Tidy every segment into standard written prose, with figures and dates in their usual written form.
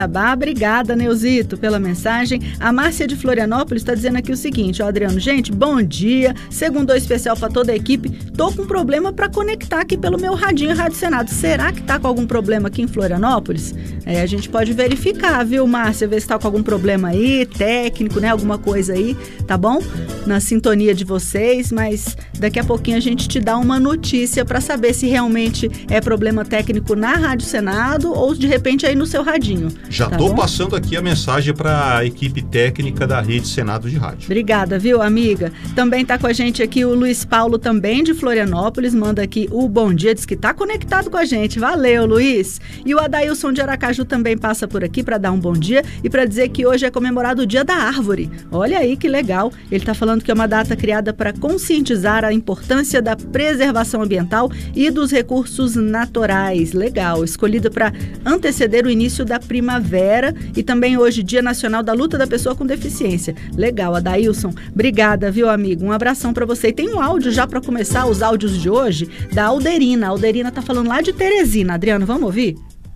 Obrigada, Neuzito, pela mensagem. A Márcia de Florianópolis está dizendo aqui o seguinte, ó, Adriano, gente, bom dia, segundou especial para toda a equipe, tô com problema para conectar aqui pelo meu radinho Rádio Senado. Será que tá com algum problema aqui em Florianópolis? A gente pode verificar, viu, Márcia, ver se tá com algum problema aí, técnico, né, alguma coisa aí, tá bom? Na sintonia de vocês, mas daqui a pouquinho a gente te dá uma notícia para saber se realmente é problema técnico na Rádio Senado ou de repente aí no seu radinho. Já estou passando aqui a mensagem para a equipe técnica da Rede Senado de Rádio. Obrigada, viu, amiga? Também está com a gente aqui o Luiz Paulo, também de Florianópolis, manda aqui o bom dia, diz que está conectado com a gente. Valeu, Luiz! E o Adailson de Aracaju também passa por aqui para dar um bom dia e para dizer que hoje é comemorado o Dia da Árvore. Olha aí que legal! Ele está falando que é uma data criada para conscientizar a importância da preservação ambiental e dos recursos naturais. Legal! Escolhida para anteceder o início da primavera e também hoje Dia Nacional da Luta da Pessoa com Deficiência. Legal, Adailson. Obrigada, viu, amigo? Um abração para você. E tem um áudio já para começar os áudios de hoje da Alderina. A Alderina tá falando lá de Teresina. Adriano, vamos ouvir?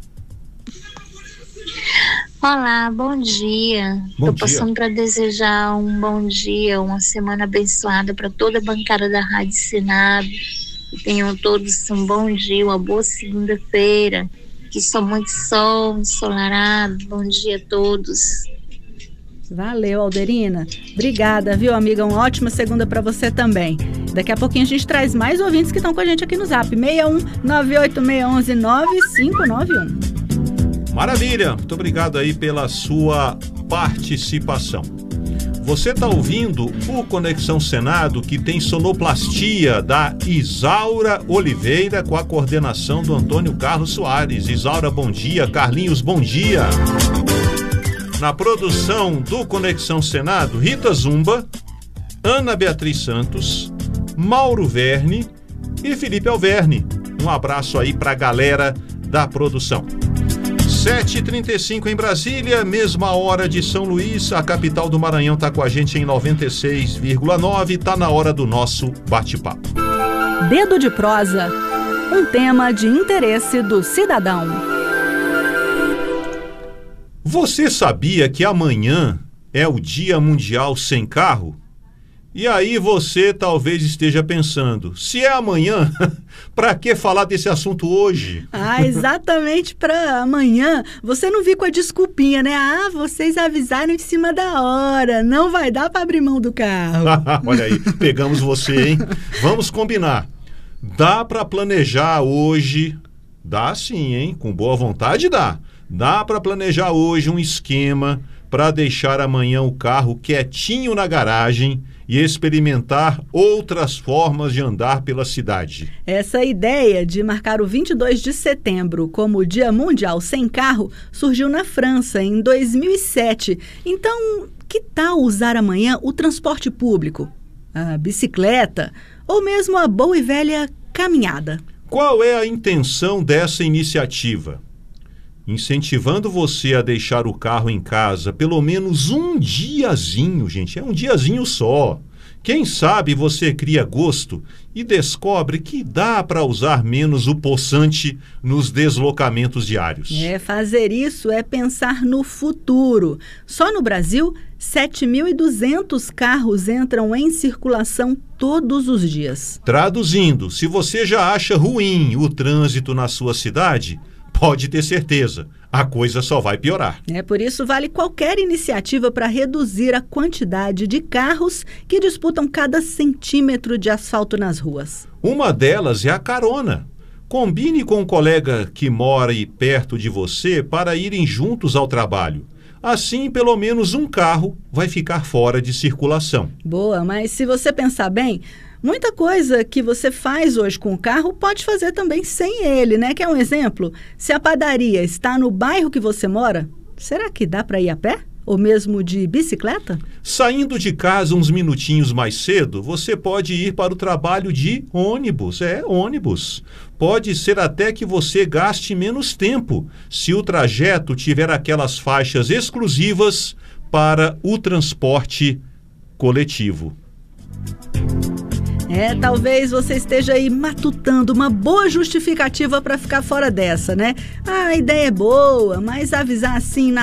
Olá, bom dia. Estou passando para desejar um bom dia, uma semana abençoada para toda a bancada da Rádio Senado. Que tenham todos um bom dia, uma boa segunda-feira. Que só muito sol, ensolarado. Bom dia a todos. Valeu, Alderina. Obrigada, viu, amiga? Uma ótima segunda para você também. Daqui a pouquinho a gente traz mais ouvintes que estão com a gente aqui no Zap. 61 98611 9591. Maravilha! Muito obrigado aí pela sua participação. Você está ouvindo o Conexão Senado, que tem sonoplastia da Isaura Oliveira, com a coordenação do Antônio Carlos Soares. Isaura, bom dia. Carlinhos, bom dia. Na produção do Conexão Senado, Rita Zumba, Ana Beatriz Santos, Mauro Verne e Felipe Alverne. Um abraço aí para a galera da produção. 7h35 em Brasília, mesma hora de São Luís, a capital do Maranhão está com a gente em 96,9, está na hora do nosso bate-papo. Dedo de prosa, um tema de interesse do cidadão. Você sabia que amanhã é o Dia Mundial Sem Carro? E aí você talvez esteja pensando, se é amanhã, para que falar desse assunto hoje? Exatamente para amanhã. Você não vir com a desculpinha, né? Vocês avisaram em cima da hora, não vai dar para abrir mão do carro. Olha aí, pegamos você, hein? Vamos combinar. Dá para planejar hoje? Dá sim, hein? Com boa vontade dá. Dá para planejar hoje um esquema para deixar amanhã o carro quietinho na garagem e experimentar outras formas de andar pela cidade. Essa ideia de marcar o 22 de setembro como o Dia Mundial Sem Carro surgiu na França em 2007. Então, que tal usar amanhã o transporte público, a bicicleta ou mesmo a boa e velha caminhada? Qual é a intenção dessa iniciativa? Incentivando você a deixar o carro em casa pelo menos um diazinho, gente, é um diazinho só. Quem sabe você cria gosto e descobre que dá para usar menos o poçante nos deslocamentos diários. Fazer isso é pensar no futuro. Só no Brasil, 7.200 carros entram em circulação todos os dias. Traduzindo, se você já acha ruim o trânsito na sua cidade, pode ter certeza, a coisa só vai piorar. Por isso vale qualquer iniciativa para reduzir a quantidade de carros que disputam cada centímetro de asfalto nas ruas. Uma delas é a carona. Combine com um colega que mora aí perto de você para irem juntos ao trabalho. Assim, pelo menos um carro vai ficar fora de circulação. Boa, mas se você pensar bem, muita coisa que você faz hoje com o carro pode fazer também sem ele, né? Quer um exemplo? Se a padaria está no bairro que você mora, será que dá para ir a pé? Ou mesmo de bicicleta? Saindo de casa uns minutinhos mais cedo, você pode ir para o trabalho de ônibus. Ônibus. Pode ser até que você gaste menos tempo, se o trajeto tiver aquelas faixas exclusivas para o transporte coletivo. Talvez você esteja aí matutando uma boa justificativa para ficar fora dessa, né? A ideia é boa, mas avisar assim na